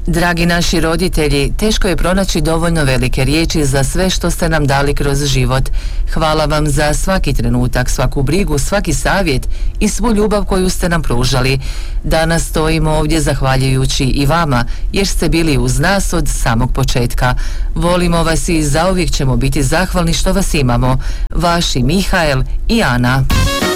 Dragi naši roditelji, teško je pronaći dovoljno velike riječi za sve što ste nam dali kroz život. Hvala vam za svaki trenutak, svaku brigu, svaki savjet i svu ljubav koju ste nam pružali. Danas stojimo ovdje zahvaljujući i vama, jer ste bili uz nas od samog početka. Volimo vas i zauvijek ćemo biti zahvalni što vas imamo. Vaši Mihael i Ana.